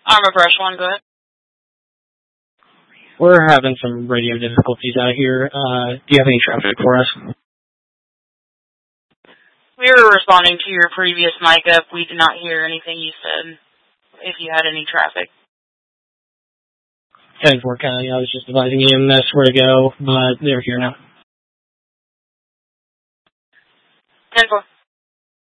Armor Brush 1, go ahead. We're having some radio difficulties out here. Do you have any traffic for us? We were responding to your previous mic up. We did not hear anything you said, if you had any traffic. 10-4 County, I was just advising EMS where to go, but they're here now. 10-4.